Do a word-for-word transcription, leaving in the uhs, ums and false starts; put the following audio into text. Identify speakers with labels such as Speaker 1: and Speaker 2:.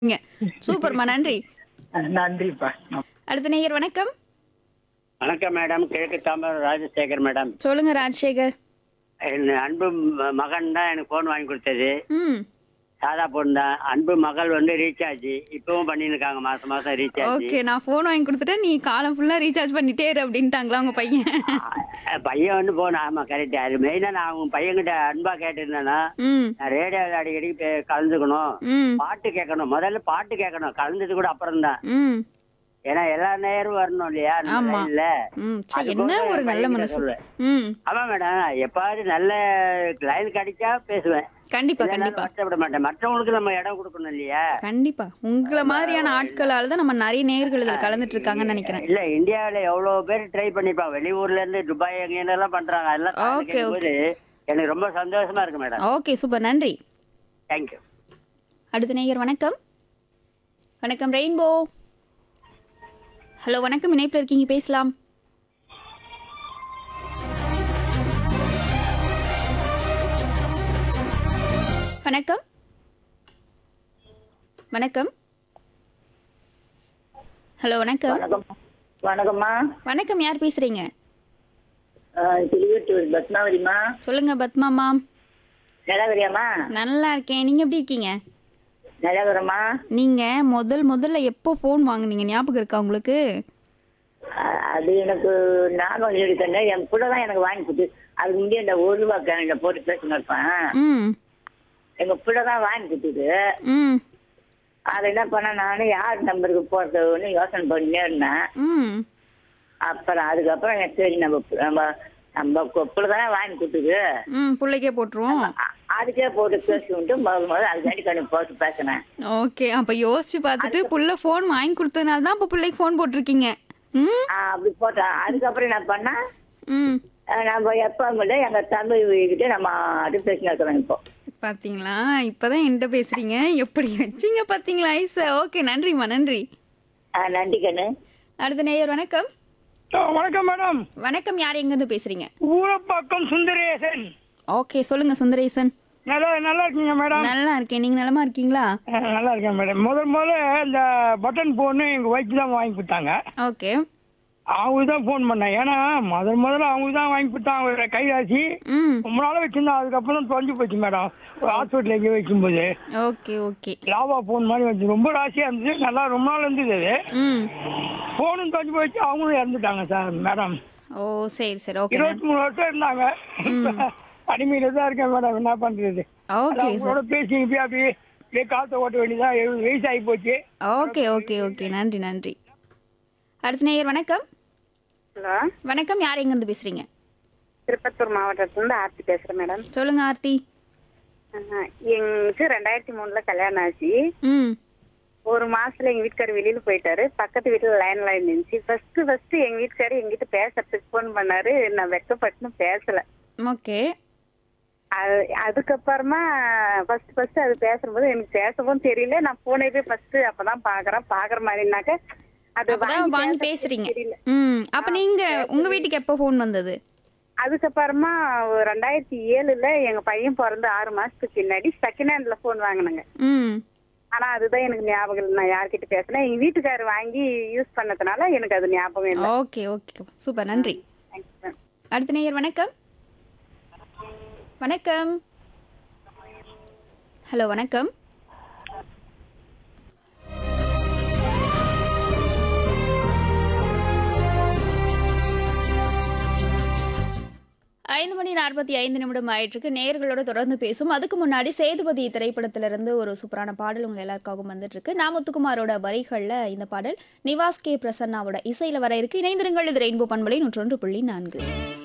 Speaker 1: ங்க. சூப்பர்மா. நன்றி.
Speaker 2: நன்றிப்பா.
Speaker 1: அடுத்த நேயர் வணக்கம்.
Speaker 3: வணக்கம் மேடம். கிழக்கு தாம்பரம் ராஜசேகர் மேடம்.
Speaker 1: சொல்லுங்க ராஜசேகர்.
Speaker 3: என் அன்பு ம- மகன் தான் எனக்கு போன் வாங்கி கொடுத்தது.
Speaker 1: ம்.
Speaker 3: சாதா போன் தான். அன்பு மகள் வந்து ரீசார்ஜ் இப்பவும் பண்ணிட்டு இருக்காங்க, மாசம் மாசம் ரீசார்ஜ்.
Speaker 1: ஓகே. நான் ஃபோன் வாங்கி கொடுத்துட்டேன். நீ காலம் ஃபுல்லா ரீசார்ஜ் பண்ணிட்டே இரு அப்படின்ட்டாங்களா உங்க பையன்?
Speaker 3: பையன் வந்து போன், ஆமா கரெக்ட். அது மெயினா நான் அவங்க பையன்கிட்ட அன்பா கேட்டிருந்தேன்னா,
Speaker 1: ம்.
Speaker 3: நான் ரேடியோவில் அடிக்கடி பே- கலந்துக்கணும்,
Speaker 1: ம்.
Speaker 3: பாட்டு கேட்கணும். முதல்ல பாட்டு கேட்கணும், கலந்தது கூட அப்புறம் தான்.
Speaker 1: ம்.
Speaker 3: ஏன்னா எல்லா நேரம் வரணும் இல்லையா
Speaker 1: ஆமா.
Speaker 3: இல்ல.
Speaker 1: ம். சே, என்ன ஒரு நல்ல மனசு. ம்.
Speaker 3: ஆமா மேடம். எப்பாவது நல்ல லைன் கிடைச்சா பேசுவேன்.
Speaker 1: கண்டிப்பா
Speaker 3: இல்லைன்னா
Speaker 1: கண்டிப்பா
Speaker 3: வருத்தப்பட மாட்டேன். மற்றவங்களுக்கு நம்ம இடம் கொடுக்கணும் இல்லையா?
Speaker 1: கண்டிப்பா. உங்கள மாதிரியான ஆட்களால தான் நம்ம நிறைய நேயர்கள் இதுல கலந்துட்டு இருக்காங்கன்னு நினைக்கிறேன்.
Speaker 3: இல்ல, இந்தியாவில எவ்வளவு பேர் ட்ரை பண்ணிருப்பாங்க. வெளியூர்ல இருந்து துபாய் எங்க எல்லாம் பண்றாங்க. எல்லாம்
Speaker 1: Okay,
Speaker 3: கலந்துக்கும் போது எனக்கு ரொம்ப சந்தோஷமா இருக்கு மேடம்.
Speaker 1: Okay super. நன்றி.
Speaker 3: தேங்க்யூ.
Speaker 1: அடுத்த நேயர் வணக்கம். வணக்கம் ரெயின்போ. ஹலோ வணக்கம். இணைப்புல இருக்கீங்க, பேசலாம். வணக்கம். வணக்கம். ஹலோ வணக்கம்.
Speaker 2: வணக்கம். வணக்கம்மா.
Speaker 1: வணக்கம். யார் பேசுறீங்க?
Speaker 2: திருவட்டூர் பத்மாவதிமா.
Speaker 1: சொல்லுங்க பத்மாமா.
Speaker 2: நிலவரியாம்மா.
Speaker 1: நல்லா இருக்கேன். நீங்க எப்படி இருக்கீங்க?
Speaker 2: நிலவரமா.
Speaker 1: நீங்க முதல் முதல்ல எப்போ ஃபோன் வாங்குனீங்க, ஞாபகம் இருக்கா உங்களுக்கு?
Speaker 2: அது எனக்கு ஞாபகம் இருக்கேன். என் கூட தான் எனக்கு வாங்கி கொடுத்து, அதுக்கு முந்தைய இந்த ஒரு ரூபா கேனில் போட்டு பேசின்னு இருப்பேன்.
Speaker 1: ம்.
Speaker 2: எங்க பிள்ளை தான் வாங்கி கொடுத்தது.
Speaker 1: ம்.
Speaker 2: அதை என்ன பண்ண, நானும் யார் நம்பருக்கு போறதுன்னு யோசனை பண்ணிட்டே இருந்தேன்.
Speaker 1: ம்.
Speaker 2: அப்புறம் அதுக்கப்புறம் எனக்கு சரி, நம்ம நம்ம நம்ம பிள்ளை தானே வாங்கி கொடுத்தது,
Speaker 1: ம். புள்ளைக்கே போட்டுருவோம்.
Speaker 2: அ- அதுக்கே போட்டு பேசிட்டு முதல் முதல்ல அதுக்காண்டி கண்ணு போட்டு பேசினேன்.
Speaker 1: ஓகே. அப்ப யோசிச்சு பார்த்துட்டு புள்ள ஃபோன் வாங்கி கொடுத்ததுனால தான் அப்ப பிள்ளைக்கு ஃபோன் போட்டிருக்கீங்க. ம்.
Speaker 2: ஆ, அப்படி போட்டேன். அதுக்கப்புறம் என்ன பண்ணா,
Speaker 1: ம்.
Speaker 2: அஹ் நம்ம எப்ப இல்லை எங்க தம்பி கிட்ட நம்ம அது பேசினா இருக்கிறோம் இப்போ.
Speaker 1: பாத்தீங்களா? இப்பதான் என்கிட்ட பேசுறீங்க. எப்படி வச்சீங்க பாத்தீங்களா ஐச. ஓகே நன்றிம்மா. நன்றி.
Speaker 2: ஆ, நன்றி கண்ணு.
Speaker 1: அடுத்த நேயர் வணக்கம்.
Speaker 4: வணக்கம் மேடம்.
Speaker 1: வணக்கம். யார் எங்க இருந்து பேசுறீங்க?
Speaker 4: ஊரப்பாக்கம் சுந்தரேசன்.
Speaker 1: ஓகே சொல்லுங்க சுந்தரேசன்.
Speaker 4: நல்லா நல்லா இருக்கீங்க மேடம்?
Speaker 1: நல்லா இருக்கேன். நீங்க நலமா இருக்கீங்களா?
Speaker 4: அஹ், நல்லா இருக்கேன் மேடம். முதல் முதல்ல இந்த பட்டன் ஃபோனு எங்கள் ஒய்ஃப் தான் வாங்கி கொடுத்தாங்க.
Speaker 1: ஓகே.
Speaker 4: அவங்க தான் ஃபோன் பண்ணேன். ஏன்னா முதல் முதல்ல அவங்க தான் வாங்கி கொடுத்தாங்க. ஒரு கைராசி
Speaker 1: ம்.
Speaker 4: ரொம்ப நாளாக வச்சுருந்தேன். அதுக்கப்புறம் தான் தொலைஞ்சு போச்சு மேடம். ஒரு ஹாஸ்பிட்டல் எங்கேயும் வைக்கும்போது
Speaker 1: ஓகே ஓகே.
Speaker 4: லாவா ஃபோன் மாதிரி வந்து ரொம்ப ராசியாக இருந்துச்சு. நல்லா ரொம்ப நாள் இருந்தது அது.
Speaker 1: ம்.
Speaker 4: ஃபோனும் தொலைஞ்சு போச்சு. அவங்களும் இறந்துட்டாங்க சார் மேடம்.
Speaker 1: ஓ சரி சரி. ஓகே.
Speaker 4: இருபத்தி மூணு வருஷம் இருந்தாங்க. தனிமையில தான் இருக்கேன் மேடம். என்ன பண்ணுறது?
Speaker 1: ஓகே
Speaker 4: அவங்களோட
Speaker 1: சார்.
Speaker 4: பேசி இப்படி அப்படி இப்படியே காலத்தை ஓட்ட வேண்டியதான். எழுபது வயசு ஆகி போச்சு.
Speaker 1: Okay okay okay. நன்றி நன்றி. அடுத்த நேயர் வணக்கம்.
Speaker 5: ஹலோ,
Speaker 1: வணக்கம். யார் எங்க இருந்து பேசுறீங்க?
Speaker 5: திருப்பத்தூர் மாவட்டத்திலிருந்து ஆர்த்தி பேசுறேன் மேடம்.
Speaker 1: சொல்லுங்க ஆர்த்தி.
Speaker 5: ஆஹ், எங்களுக்கு ரெண்டாயிரத்தி மூணுல கல்யாணம் ஆச்சு.
Speaker 1: ம்.
Speaker 5: ஒரு மாசத்துல எங்க வீட்டுக்காரர் வெளியில போயிட்டாரு. பக்கத்து வீட்டுல லைன் லைன் இருந்துச்சு. ஃபர்ஸ்ட் ஃபர்ஸ்ட் எங்க வீட்டுக்காரர் எங்கிட்ட பேசுறதுக்கு போன் பண்ணாரு. நான் வெக்கப்பட்டுன்னு பேசல.
Speaker 1: ஓகே.
Speaker 5: அது- அதுக்கப்புறமா ஃபர்ஸ்ட் ஃபர்ஸ்ட் அது பேசும்போது எனக்கு பேசவும் தெரியல. நான் போனே போய் ஃபர்ஸ்ட் அப்பதான் பாக்குறேன். பாக்குற மாதிரினாக்க அது
Speaker 1: அப்பதான் வாங்கி
Speaker 5: பேசுறதுக்கு
Speaker 1: பேசுறீங்க.
Speaker 5: தெரியல.
Speaker 1: ம். அப்ப நீங்க உங்க வீட்டுக்கு எப்போ ஃபோன் வந்தது?
Speaker 5: அதுக்கப்புறமா ஒரு ரெண்டாயிரத்தி ஏழுல எங்க பையன் பிறந்து ஆறு மாசத்துக்கு பின்னாடி செகண்ட் ஹேண்ட்ல போன் வாங்கினேங்க.
Speaker 1: ம்.
Speaker 5: ஆனா அதுதான் எனக்கு ஞாபகம் இல்லை. நான் யார்கிட்ட பேசினேன், எங்க வீட்டுக்காரர் வாங்கி யூஸ் பண்ணதுனால எனக்கு அது ஞாபகம் இல்லை.
Speaker 1: Okay okay. சூப்பர். நன்றி.
Speaker 5: Thanks ma'am.
Speaker 1: அடுத்த நேயர் வணக்கம். வணக்கம். ஹலோ வணக்கம். ஐந்து மணி நாற்பத்தி ஐந்து நிமிடம் ஆயிட்டிருக்கு. நேயர்களோட தொடர்ந்து பேசும். அதுக்கு முன்னாடி சேதுபதி திரைப்படத்திலிருந்து ஒரு சூப்பரான பாடல் உங்க எல்லாருக்காகவும் வந்துட்டு இருக்கு. நா முத்துக்குமாரோட வரிகள்ல இந்த பாடல் நிவாஸ் கே பிரசன்னாவோட இசையில வர இருக்கு. இணைந்திருங்கள். இது ரெயின்போ பண்பலை நூற்றொன்று புள்ளி நான்கு.